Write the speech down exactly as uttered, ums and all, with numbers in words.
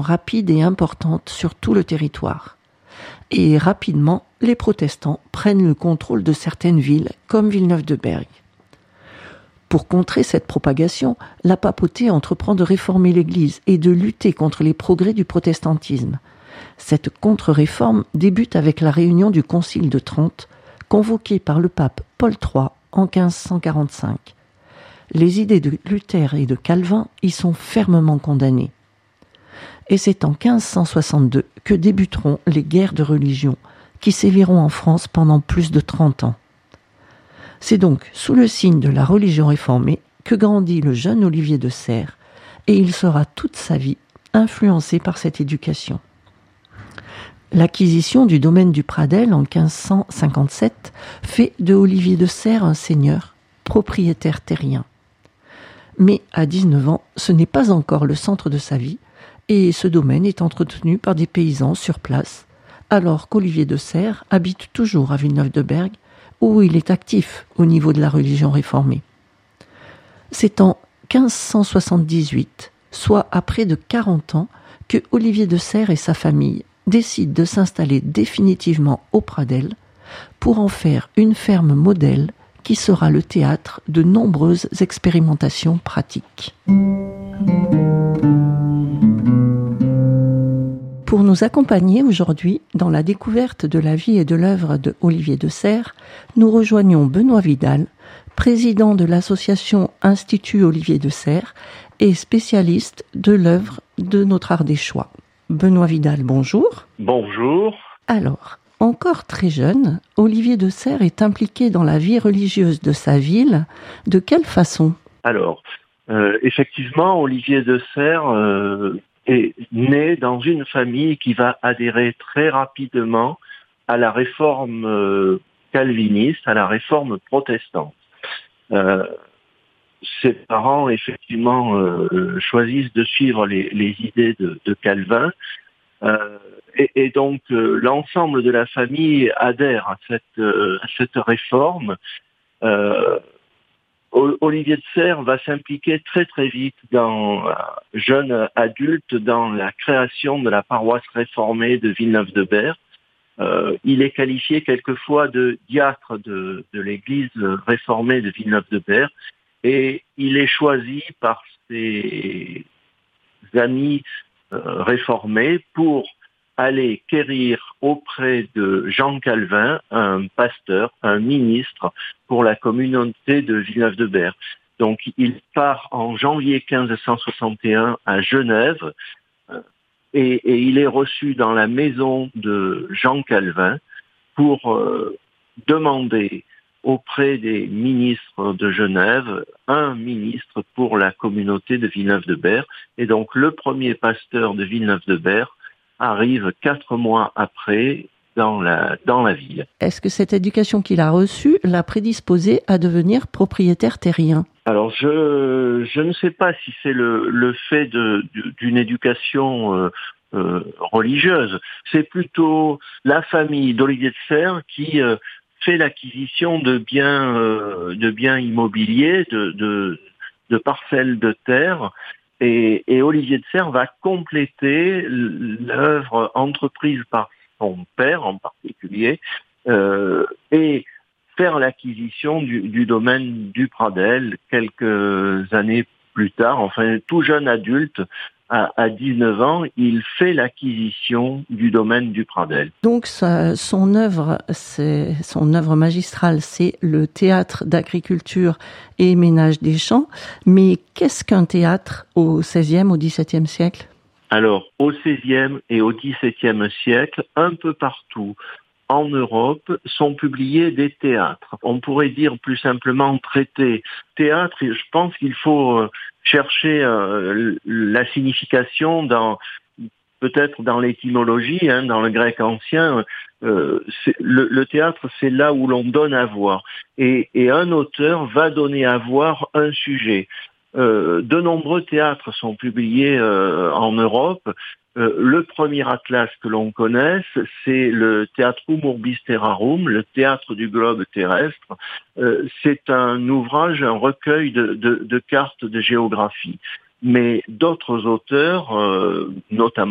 rapide et importante sur tout le territoire. Et rapidement, les protestants prennent le contrôle de certaines villes, comme Villeneuve-de-Berg. Pour contrer cette propagation, la papauté entreprend de réformer l'Église et de lutter contre les progrès du protestantisme. Cette contre-réforme débute avec la réunion du Concile de Trente, convoqué par le pape Paul trois en quinze cent quarante-cinq. Les idées de Luther et de Calvin y sont fermement condamnées. Et c'est en quinze cent soixante-deux que débuteront les guerres de religion, qui séviront en France pendant plus de trente ans. C'est donc sous le signe de la religion réformée que grandit le jeune Olivier de Serres, et il sera toute sa vie influencé par cette éducation. L'acquisition du domaine du Pradel en quinze cent cinquante-sept fait de Olivier de Serres un seigneur, propriétaire terrien. Mais à dix-neuf ans, ce n'est pas encore le centre de sa vie, et ce domaine est entretenu par des paysans sur place, alors qu'Olivier de Serres habite toujours à Villeneuve-de-Berg, où il est actif au niveau de la religion réformée. C'est en quinze cent soixante-dix-huit, soit à près de quarante ans, que Olivier de Serres et sa famille décident de s'installer définitivement au Pradel pour en faire une ferme modèle qui sera le théâtre de nombreuses expérimentations pratiques. Pour nous accompagner aujourd'hui dans la découverte de la vie et de l'œuvre de Olivier de Serres, nous rejoignons Benoît Vidal, président de l'association Institut Olivier de Serres et spécialiste de l'œuvre de notre Ardéchois. Benoît Vidal, bonjour. Bonjour. Alors, encore très jeune, Olivier de Serres est impliqué dans la vie religieuse de sa ville. De quelle façon ? Alors, euh, effectivement, Olivier de Serres euh, est né dans une famille qui va adhérer très rapidement à la réforme euh, calviniste, à la réforme protestante. Euh, ses parents, effectivement, euh, choisissent de suivre les, les idées de, de Calvin. Euh, et, et donc, euh, l'ensemble de la famille adhère à cette, euh, à cette réforme. Euh, Olivier de Serres va s'impliquer très très vite, dans euh, jeune adulte, dans la création de la paroisse réformée de Villeneuve-de-Berg. Euh, il est qualifié quelquefois de diacre de, de l'église réformée de Villeneuve-de-Berg et il est choisi par ses amis euh, réformés pour aller quérir auprès de Jean Calvin, un pasteur, un ministre pour la communauté de Villeneuve-de-Berg. Donc il part en janvier quinze cent soixante et un à Genève et, et il est reçu dans la maison de Jean Calvin pour euh, demander auprès des ministres de Genève un ministre pour la communauté de Villeneuve-de-Berg. Et donc le premier pasteur de Villeneuve-de-Berg arrive quatre mois après dans la, dans la ville. Est-ce que cette éducation qu'il a reçue l'a prédisposé à devenir propriétaire terrien ? Alors je, je ne sais pas si c'est le, le fait de, d'une éducation euh, euh, religieuse. C'est plutôt la famille d'Olivier de Serres qui euh, fait l'acquisition de biens, euh, de biens immobiliers, de, de, de parcelles de terre. Et, et Olivier de Serres va compléter l'œuvre entreprise par son père en particulier euh, et faire l'acquisition du, du domaine du Pradel quelques années plus tard. Enfin, tout jeune adulte, à, à dix-neuf ans, il fait l'acquisition du domaine du Pradel. Donc, sa, son œuvre, c'est, son œuvre magistrale, c'est le théâtre d'agriculture et ménage des champs. Mais qu'est-ce qu'un théâtre au seizième, au dix-septième siècle ? Alors, au seizième et au dix-septième siècle, un peu partout en Europe, sont publiés des théâtres. On pourrait dire plus simplement traités. Théâtre, je pense qu'il faut chercher euh, la signification dans peut-être dans l'étymologie, hein, dans le grec ancien. Euh, c'est, le, le théâtre, c'est là où l'on donne à voir. Et, et un auteur va donner à voir un sujet. Euh, de nombreux théâtres sont publiés euh, en Europe. Euh, le premier atlas que l'on connaisse, c'est le Theatrum Urbis Terrarum, le théâtre du globe terrestre. Euh, c'est un ouvrage, un recueil de, de, de cartes de géographie. Mais d'autres auteurs, euh, notamment